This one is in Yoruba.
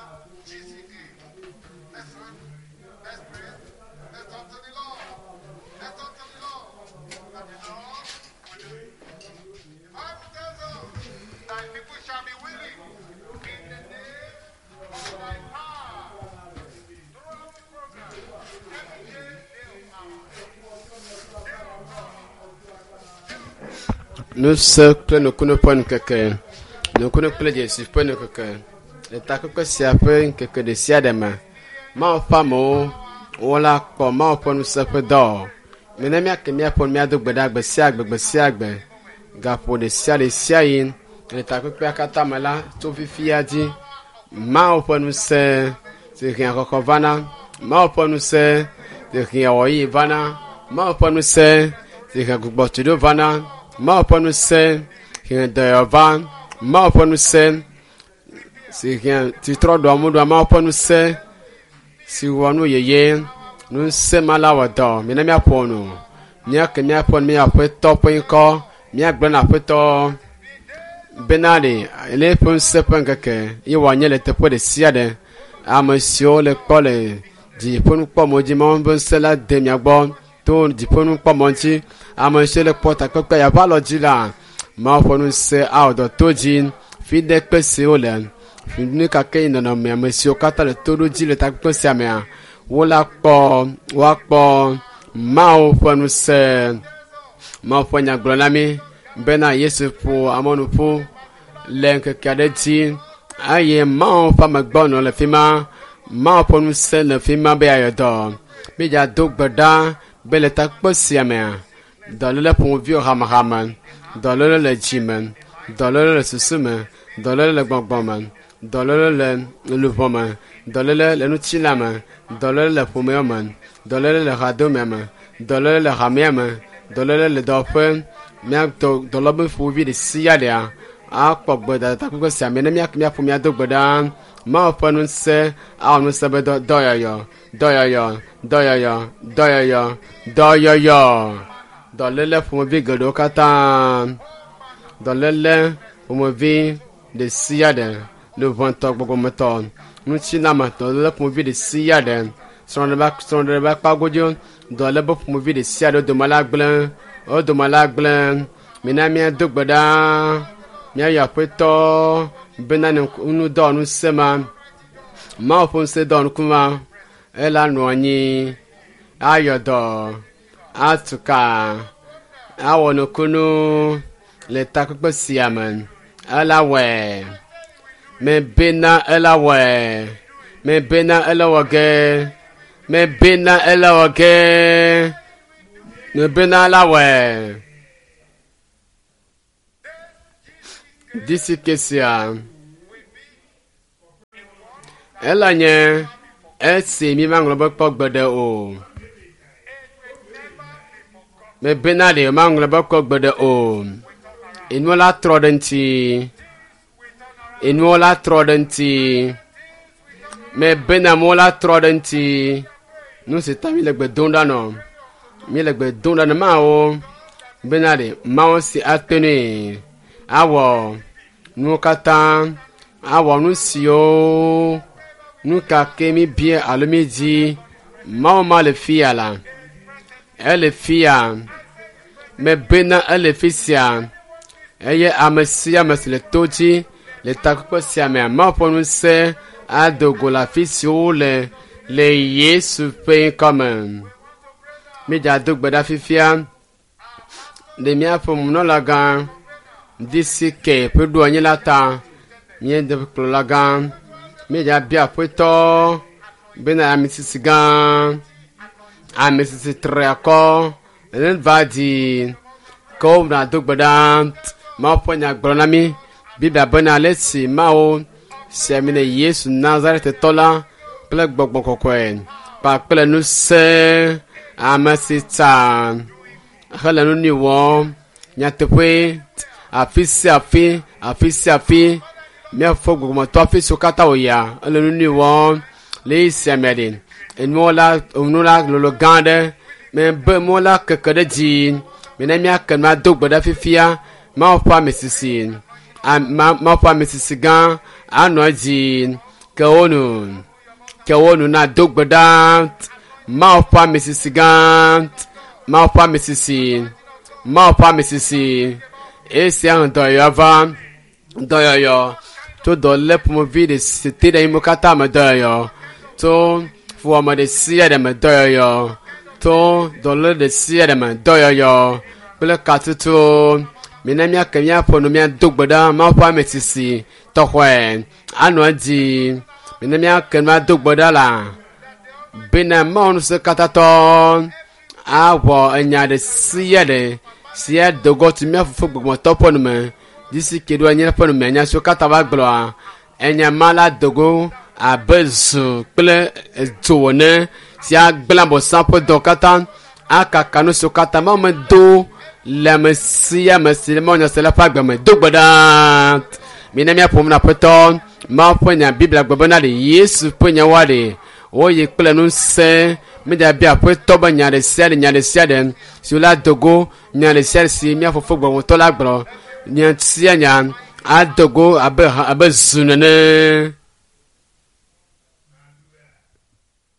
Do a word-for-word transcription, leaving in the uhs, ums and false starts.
Nous sommes pleins de connaissances que nous connaissons plein de choses plein de que le tac que c'est après que que de siadema ma femme ou la comment pour nous se peut d'or mais n'aime pas que mia pour mia de bedag be siag be siag be ga pour de siale siain le tac que à katamala tout fifia dit ma pour nous se c'est rien encore vana ma pour nous se c'est rien oi vana ma pour nous se c'est rien gbotu de vana ma pour nous se rien de van ma pour nous se c'est rien tu trop doit mon doit ma pour nous se si wanu yeye nous se malawado me na mi aponu mi ak mi apon mi apeto pinko mi agbona apeto benade ele pon se pankake i wanye le tepo de siade amasio le kole di ponu po moji mo bon se la de mi agbo to di ponu po monti amasio le pota kokpe ya baloji la ma ponu se out do tojin fi de pese ole fi ni kake ina na me amasio kata le todo ji le takpo se amea wala po wa po mao ponu se ma fonya glonami bena yesu po amonu po lenke kadeti aye mao pa magbono le fima mao ponu se le fima be ayodo mi ja dogbada bele takpo se amea dalele po vi ramaraman dalele le jimen dalele le susume dalele le gbogboman dalele le luvoman dalele le nutilama dalele le pomeoman dalele le radomema dalele le ramema dalele le dofen miak do dolobe fuvi de siadia akpogboda takko siamene miak miak fumia dogboda ma fonu se awnu sebe do doyoyo doyoyo doyoyo doyoyo doyoyo dalele fuvi godo kata dalele fuvi de siadia le ventok bogometon nutilama dalele fuvi de siadia son de bac son de bac pagodio dalele fuvi de siadia de malagblin o de malagblin minamia dogboda mia ya peto benane unu do nu sema ma fon se don kuma ela nuanyi ayodo atuka awono kunu le takpe siaman ala we me bena ela we me bena ela wage me bena ela wage me bena la we d'ici que sia ela nye esi mi manglo bok gbede o me benade manglo bok gbede o inu la trodenti inu la trodenti me benamo la trodenti nu se tami le gbedonda no mi le gbedonda na ma o benade ma o si atene awo nu kata awo nu sio nu ka kemi bien alomedi ma ma le fia la elle fia me bena elle fisia eye amesia mesle toji le takko sia me ma ponu se adogo la fisio le le yesu pe comme me ja dogbada fifia de mia fo no la gan d'ici que peu douanier la ta mien de plolagan me ja bia puto bena amisigan amisisi treako len vadi ko na dogbada ma ponya glonami bibia bena lesi mao semine yesu nazareth tola ple gbogbo kokwen pa ple nu se amasita hala nu ni wo nyatepwe afisi afi afisi afi me fogo mo to afisi kata oya elenu ni won le semedin enmola onula lolo gande me be mola kekede ji me na mi akema dogboda fifia ma ofa mesisin ma ma ofa mesisigan ano ji Kewonu. Kewonu na dogbedant. Maupa misisigant. Maupa misisi. Maupa misisi. Esi an doyava. Doyoyo. To do lep mo vide siti de imokata me doyo. To for mo de sia de me doyo. To do le de sia de me doyo. Bele katutu. Minamia kenya pono mia dogbeda maupa misisi. Tohwe. Ano di. Minamia kenya dogbeda la. Bina mon se kataton. Awo enya de sia de. Sia dogo ti mia fufu gbogbo topo nume. Disi kedo anya pono me nya so kataba glo. Enya mala dogo abezu ple tuone. Sia glambo sampo do katan. Aka kanu so katama me do. La mesia mesia mo nya se la pagba me dogbeda. Minamia pomna peton. Ma ponya bibla gbogbo de Yesu ponya wade. Oye kple nu se me da bia po to ba nya de se de nya de se de si la dogo nya de se si mi afofo gbo to la gbro nya tia nya adogo abe abe zunene